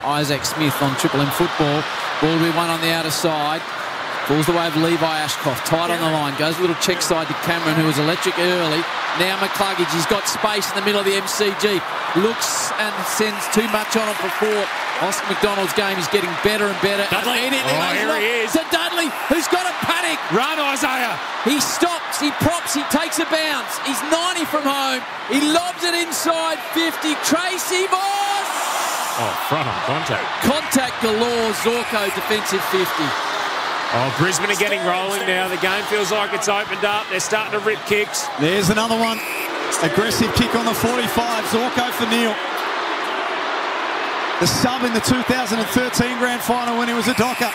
Isaac Smith on Triple M football. Ball to be won on the outer side. Falls the way of Levi Ashcroft. Tight on the line. Goes a little check side to Cameron, who was electric early. Now McCluggage. He's got space in the middle of the MCG. Looks and sends too much on it before. Oscar McDonald's game is getting better and better. Dudley. Here he is. To Dudley, who's got a panic. Run, Isaiah. He stops, he props, he takes a bounce. He's 90 from home. He lobs it inside 50. Tracy Voss. Oh, front on contact. Contact galore. Zorko defensive 50. Oh, Brisbane are getting rolling now. The game feels like it's opened up. They're starting to rip kicks. There's another one. Aggressive kick on the 45. Zorko for Neil. The sub in the 2013 grand final when he was a Docker.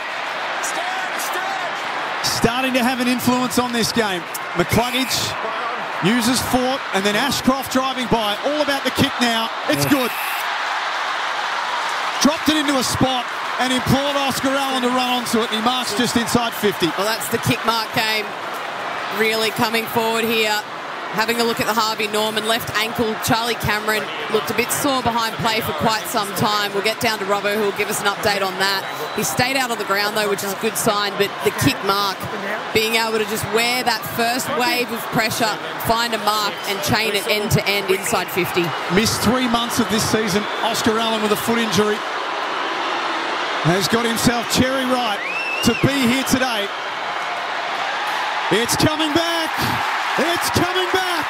Starting to have an influence on this game. McCluggage uses Fort, and then Ashcroft driving by. All about the kick now. It's good. Dropped it into a spot and implored Oscar Allen to run onto it. He marks just inside 50. Well, that's the kick mark game really coming forward here. Having a look at the Harvey Norman left ankle. Charlie Cameron looked a bit sore behind play for quite some time. We'll get down to Robbo, who will give us an update on that. He stayed out on the ground, though, which is a good sign, but the kick mark, being able to just wear that first wave of pressure, find a mark and chain it end to end inside 50. Missed 3 months of this season. Oscar Allen with a foot injury has got himself cherry right to be here today. It's coming back. It's coming back.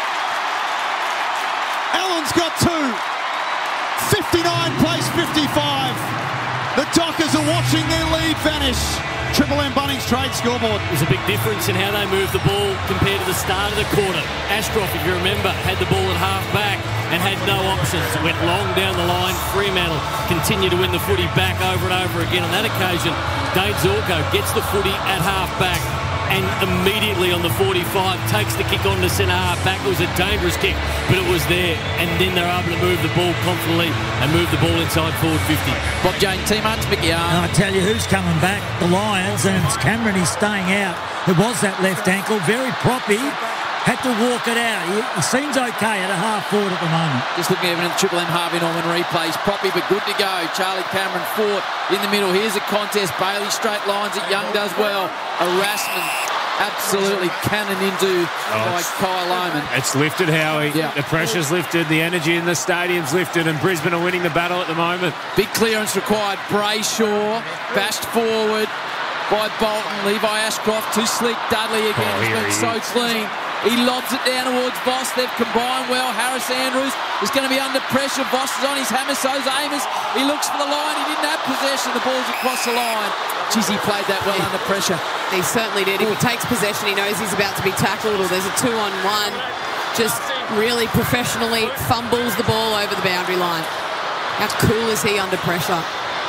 Allen's got 2. 59 plays 55. The Dockers are watching their lead vanish. Triple M Bunnings trade scoreboard. There's a big difference in how they moved the ball compared to the start of the quarter. Ashcroft, if you remember, had the ball at half back and had no options. It went long down the line. Fremantle continued to win the footy back over and over again. On that occasion, Dane Zorko gets the footy at half back and immediately on the 45 takes the kick on to centre half back. It was a dangerous kick, but it was there, and then they're able to move the ball confidently and move the ball inside forward 50. Bob Jane, teammates, Mickey Arn. And I tell you who's coming back, the Lions, and it's Cameron. He's staying out. It was that left ankle, very proppy. Had to walk it out. He seems okay at a half forward at the moment. Just looking even at the Triple M Harvey Norman replays. Proppy, but good to go. Charlie Cameron fought in the middle. Here's a contest. Bailey straight lines it. Young does well. Erasmus absolutely cannon into by Kyle Lohman. It's lifted, Howie. Yeah. The pressure's lifted. The energy in the stadium's lifted, and Brisbane are winning the battle at the moment. Big clearance required. Brayshaw bashed forward by Bolton. Levi Ashcroft too slick. Dudley again. He's been so clean. He lobs it down towards Voss. They've combined well. Harris Andrews is going to be under pressure. Voss is on his hammer. So's Amos. He looks for the line. He didn't have possession. The ball's across the line. Jeez, he played that well under pressure. He certainly did. If he takes possession, he knows he's about to be tackled, or there's a 2-on-1. Just really professionally fumbles the ball over the boundary line. How cool is he under pressure?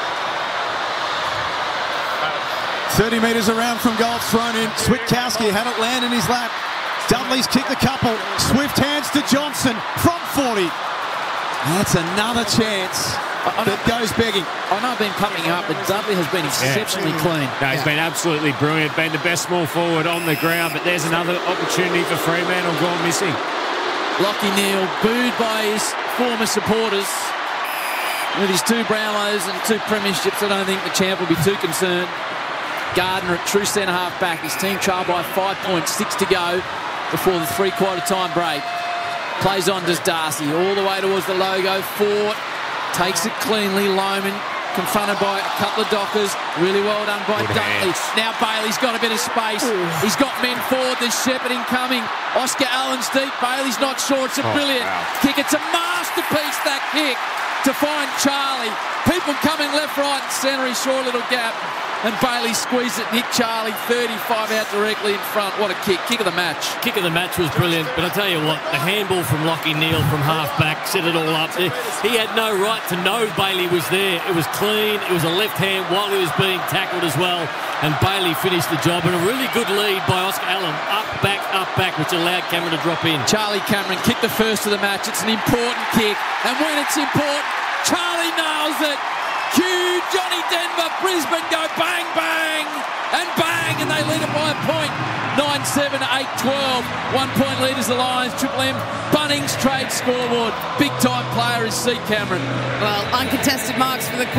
30 metres around from goal, it's thrown in. Switkowski had it land in his lap. Dudley's kicked a couple. Swift hands to Johnson from 40. That's another chance that goes begging. I know I've been pumping up, but Dudley has been exceptionally clean. No, he's been absolutely brilliant. Been the best small forward on the ground, but there's another opportunity for Fremantle gone missing. Lachie Neale booed by his former supporters. With his 2 Brownlows and 2 premierships, I don't think the champ will be too concerned. Gardner at true centre half back. His team trailed by 5.6 to go before the 3/4 time break. Plays on does Darcy all the way towards the logo. Fort takes it cleanly. Lohman confronted by a couple of Dockers. Really well done by Dudley. Now Bailey's got a bit of space. He's got men forward. There's shepherding coming. Oscar Allen's deep. Bailey's not sure. It's a brilliant kick. It's a masterpiece, that kick, to find Charlie. People coming left, right and centre. He saw a little gap. And Bailey squeezed it, Nick Charlie, 35 out directly in front. What a kick. Kick of the match. Kick of the match was brilliant, but I tell you what, the handball from Lachie Neale from half-back set it all up. He had no right to know Bailey was there. It was clean. It was a left hand while he was being tackled as well. And Bailey finished the job. And a really good lead by Oscar Allen. Up, back, which allowed Cameron to drop in. Charlie Cameron kicked the first of the match. It's an important kick. And when it's important, Charlie nails it. Cue Johnny Denver. Brisbane go bang, bang, and bang, and they lead it by a point. 9 7, 8-12. 1 point lead is the Lions. Triple M, Bunnings trade scoreboard. Big time player is C. Cameron. Well, uncontested marks for the